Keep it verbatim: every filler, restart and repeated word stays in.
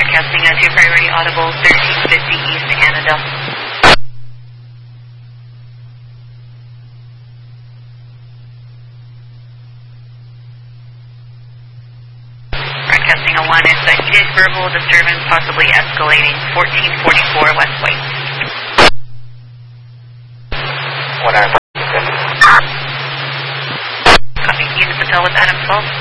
Broadcasting at two priority audible, thirteen fifty East Canada. Broadcasting a one, it's a heated verbal disturbance, possibly escalating, fourteen forty-four West White. One hour. Copy, Unit Patel with Adam twelve.